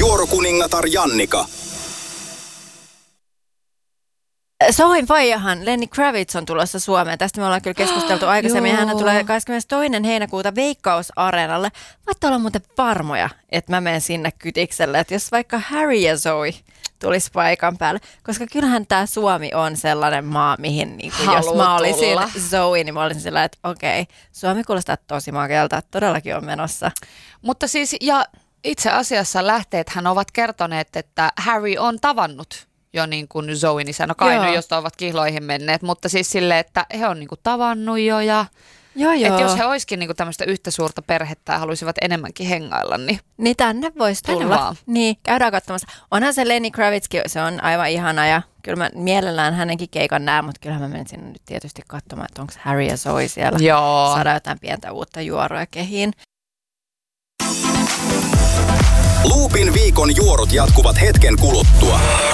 Juorokuningatar Jannika. Zoen faijahan Lenny Kravitz on tulossa Suomeen. Tästä me ollaan kyllä keskusteltu aikaisemmin. Hän tulee 22. heinäkuuta Veikkaus-areenalle. Voitte olla muuten varmoja, että mä menen sinne kytikselle. Että jos vaikka Harry ja Zoe tulisi paikan päälle. Koska kyllähän tämä Suomi on sellainen maa, mihin niin kuin, jos mä olisin Zoe, niin mä olisin sellainen, että okei, Suomi kuulostaa tosi makealta, että todellakin on menossa. Mutta siis, ja itse asiassa lähteethän ovat kertoneet, että Harry on tavannut jo niin kuin Zoen isä, no Kaino, josta ovat kihloihin menneet, mutta siis silleen, että he on niin kuin tavannut jo ja että jos he olisikin niin kuin tämmöistä yhtä suurta perhettä ja haluaisivat enemmänkin hengailla, niin tänne voisi tulla. Vaan. Niin, käydään katsomassa. Onhan se Lenny Kravitzkin, se on aivan ihana ja kyllä mä mielellään hänenkin keikan näen, mutta kyllähän mä menen sinne nyt tietysti katsomaan, että onko Harry ja Zoe siellä. Joo. Saadaan jotain pientä uutta juoroa kehiin. Loopin viikon juorut jatkuvat hetken kuluttua.